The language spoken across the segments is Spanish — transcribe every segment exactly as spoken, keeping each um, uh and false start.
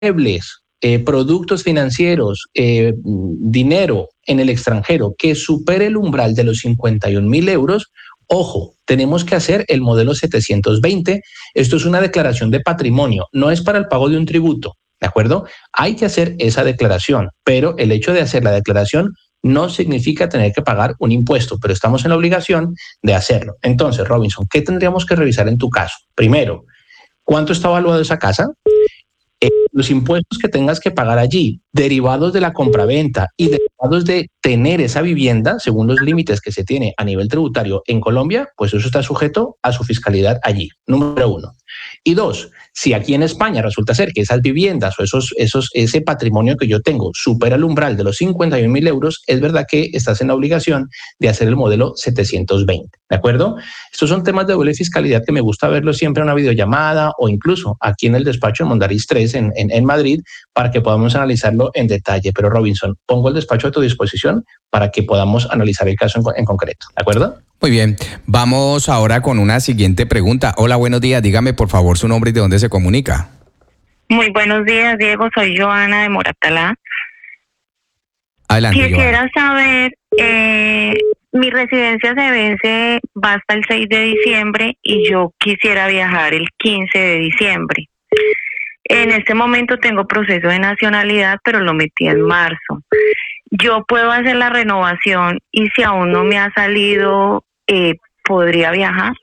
inmuebles, eh, productos financieros, eh, dinero en el extranjero que supere el umbral de los cincuenta y un mil euros, ojo, tenemos que hacer el modelo setecientos veinte. Esto es una declaración de patrimonio, no es para el pago de un tributo, ¿de acuerdo? Hay que hacer esa declaración, pero el hecho de hacer la declaración no significa tener que pagar un impuesto, pero estamos en la obligación de hacerlo. Entonces, Robinson, ¿qué tendríamos que revisar en tu caso? Primero, ¿cuánto está evaluado esa casa? Eh, los impuestos que tengas que pagar allí, derivados de la compraventa y derivados de tener esa vivienda, según los límites que se tiene a nivel tributario en Colombia, pues eso está sujeto a su fiscalidad allí, número uno. Y dos, si aquí en España resulta ser que esas viviendas o esos, esos, ese patrimonio que yo tengo supera el umbral de los cincuenta y un mil euros, es verdad que estás en la obligación de hacer el modelo setecientos veinte, ¿de acuerdo? Estos son temas de doble fiscalidad que me gusta verlo siempre en una videollamada o incluso aquí en el despacho de Mondariz tres en, en, en Madrid para que podamos analizarlo en detalle. Pero Robinson, pongo el despacho a tu disposición para que podamos analizar el caso en, en concreto, ¿de acuerdo? Muy bien, vamos ahora con una siguiente pregunta. Hola, buenos días, dígame por favor su nombre y de dónde se comunica. Muy buenos días, Diego, soy Joana de Moratalá. Adelante, Quisiera Joana. saber, eh, mi residencia se vence, va hasta el seis de diciembre y yo quisiera viajar el quince de diciembre. En este momento tengo proceso de nacionalidad, pero lo metí en marzo. Yo puedo hacer la renovación y si aún no me ha salido, eh, ¿podría viajar?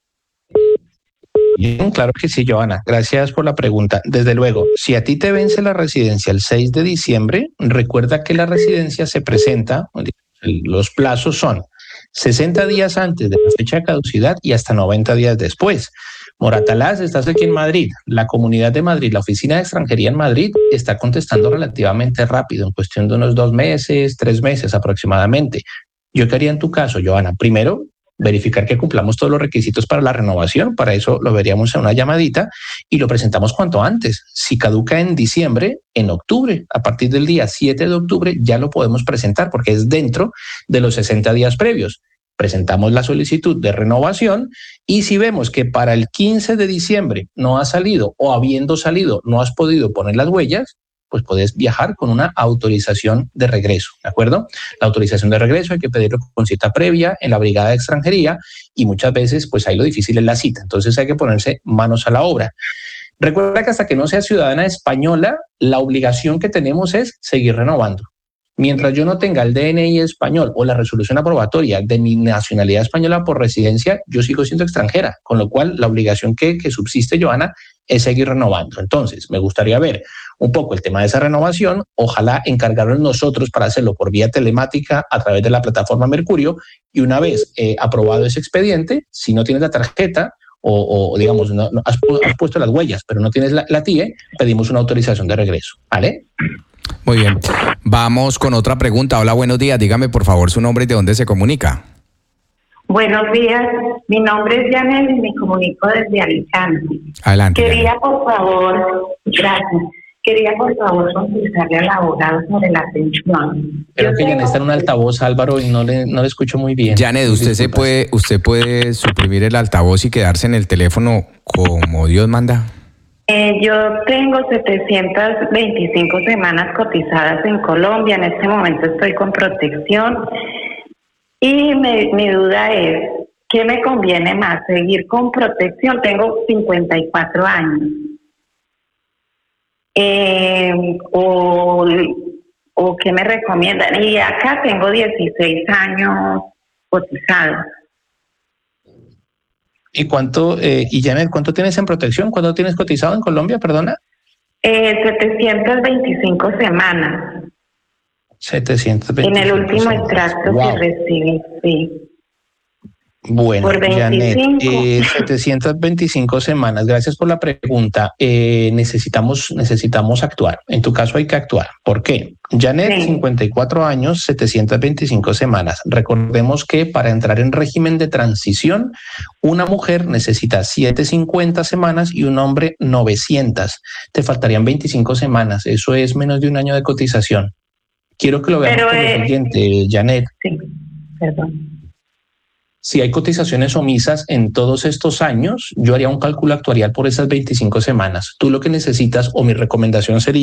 Bien, claro que sí, Joana. Gracias por la pregunta. Desde luego, si a ti te vence la residencia el seis de diciembre, recuerda que la residencia se presenta, los plazos son sesenta días antes de la fecha de caducidad y hasta noventa días después. Moratalaz, estás aquí en Madrid. La Comunidad de Madrid, la Oficina de Extranjería en Madrid, está contestando relativamente rápido, en cuestión de unos dos meses, tres meses aproximadamente. Yo qué haría en tu caso, Joana. Primero, verificar que cumplamos todos los requisitos para la renovación. Para eso lo veríamos en una llamadita y lo presentamos cuanto antes. Si caduca en diciembre, en octubre, a partir del día siete de octubre, ya lo podemos presentar porque es dentro de los sesenta días previos. Presentamos la solicitud de renovación y si vemos que para el quince de diciembre no ha salido o habiendo salido no has podido poner las huellas, pues puedes viajar con una autorización de regreso, ¿de acuerdo? La autorización de regreso hay que pedirlo con cita previa en la Brigada de Extranjería y muchas veces pues ahí lo difícil es la cita, entonces hay que ponerse manos a la obra. Recuerda que hasta que no sea ciudadana española, la obligación que tenemos es seguir renovando. Mientras yo no tenga el D N I español o la resolución aprobatoria de mi nacionalidad española por residencia, yo sigo siendo extranjera, con lo cual la obligación que, que subsiste, Joana, es seguir renovando. Entonces, me gustaría ver un poco el tema de esa renovación, ojalá encargarnos nosotros para hacerlo por vía telemática a través de la plataforma Mercurio y una vez eh, aprobado ese expediente, si no tienes la tarjeta o, o digamos, no, no, has, has puesto las huellas, pero no tienes la, la T I E, pedimos una autorización de regreso, ¿vale? Muy bien, vamos con otra pregunta. Hola, buenos días, dígame por favor su nombre y de dónde se comunica. Buenos días, mi nombre es Janet y me comunico desde Alicante. Adelante. Quería, Janet. por favor, gracias, quería por favor consultarle al abogado sobre la pensión. Creo Yo que Janet tengo- está en un altavoz, Álvaro, y no le, no le escucho muy bien. Janet, usted se Disculpas. puede, usted puede suprimir el altavoz y quedarse en el teléfono como Dios manda. Eh, yo tengo setecientas veinticinco semanas cotizadas en Colombia, en este momento estoy con protección y me, mi duda es, ¿qué me conviene más? ¿Seguir con protección? Tengo cincuenta y cuatro años. Eh, o, ¿O qué me recomiendan? Y acá tengo dieciséis años cotizados. ¿Y cuánto, eh, y Janet, cuánto tienes en protección? ¿Cuánto tienes cotizado en Colombia, perdona? Eh, setecientas veinticinco semanas. setecientos veinticinco. En el último semanas. extracto Wow. que recibí, sí. Bueno, Por Janet, veinticinco. eh, setecientas veinticinco semanas. Gracias por la pregunta. Eh, necesitamos, necesitamos actuar. En tu caso hay que actuar. ¿Por qué? Janet, Sí. cincuenta y cuatro años, setecientas veinticinco semanas. Recordemos que para entrar en régimen de transición, una mujer necesita setecientas cincuenta semanas y un hombre novecientas. Te faltarían veinticinco semanas. Eso es menos de un año de cotización. Quiero que lo veamos Pero, por lo eh, siguiente, Janet. Sí, perdón. Si hay cotizaciones omisas en todos estos años, yo haría un cálculo actuarial por esas veinticinco semanas. Tú lo que necesitas, o mi recomendación sería